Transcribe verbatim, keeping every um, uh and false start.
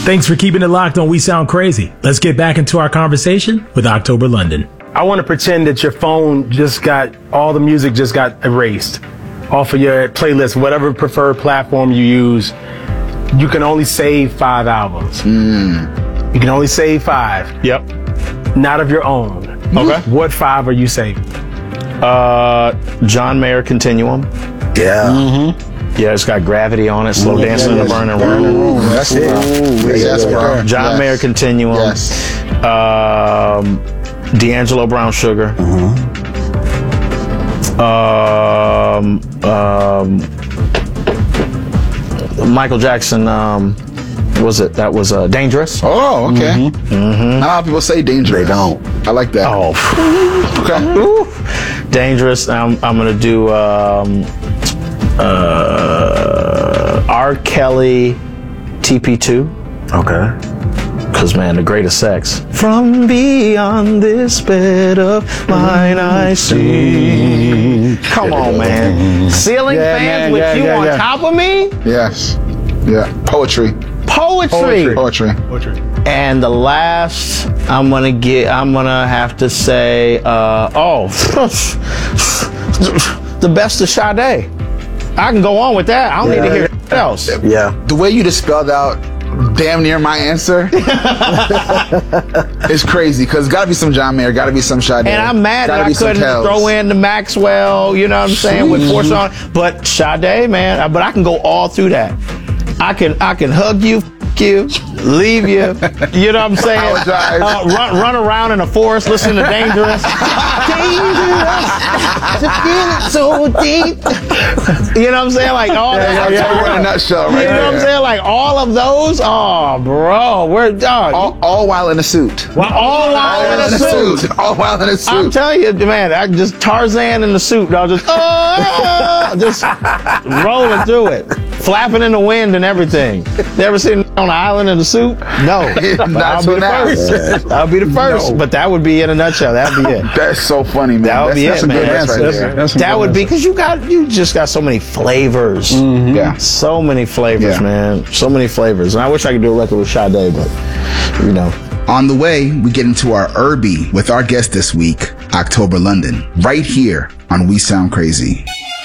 Thanks for keeping it locked on We Sound Crazy. Let's get back into our conversation with October London. I want to pretend that your phone just got, all the music just got erased off of your playlist, whatever preferred platform you use. You can only save five albums. Mm. You can only save five. Yep. Not of your own. Okay. What five are you saving? Uh, John Mayer Continuum. Yeah. Mm-hmm. Yeah, it's got Gravity on it. Slow Dancing in the Burning Room. That's it. Ooh, Yes, yeah, bro. John Yes. Mayer Continuum. Yes. Um, D'Angelo Brown Sugar. Um, um, Michael Jackson. Um, what was it? That was uh, Dangerous. Oh, okay. Mm-hmm. Not a lot of people say dangerous. They don't. I like that. Oh, Okay. Dangerous. I'm, I'm gonna do um, uh, R. Kelly, T P two. Okay. Cause man, the greatest sex. From beyond this bed of mine I see. Come on, man. Ceiling Yeah, fans man, with yeah, you yeah, on yeah. top of me. Yes. Yeah. Poetry. Poetry. Poetry. And the last, I'm gonna get. I'm gonna have to say, uh, oh, the best of Sade. I can go on with that. I don't Yeah. need to hear anything else. Yeah. The way you just spelled out damn near my answer is crazy, because gotta be some John Mayer, gotta be some Sade. And I'm mad that I couldn't throw in the Maxwell, you know what I'm saying, with four songs. But Sade, man, I- but I can go all through that. I can I can hug you, f- you, leave you, you know what I'm saying? Apologize. Uh, run run around in the forest, listen to Dangerous. Dangerous, to feel it so deep. You know what I'm saying? Like all that. Yeah, yeah, yeah. In a nutshell, right You know what I'm there. saying? Like all of those. Oh, bro, we're dog. All, all while in a suit. Well, all while in a suit. All while in a suit. I'm telling you, man, I just Tarzan in the suit, dog. Just, oh, just rolling through it, flapping in the wind and everything. You ever seen on an island in a suit? No, but Not I'll till be the now. first. I'll be the first. No. But that would be in a nutshell. That'd be it. That's so funny, man. That would that's, be that's it, a man. good That's- answer right that's- there. that's- That would be because you got you just got so many flavors. Yeah. So many flavors, Yeah. man. So many flavors. And I wish I could do a record with Sade, but you know. On the way, we get into our Irby with our guest this week, October London, right here on We Sound Crazy.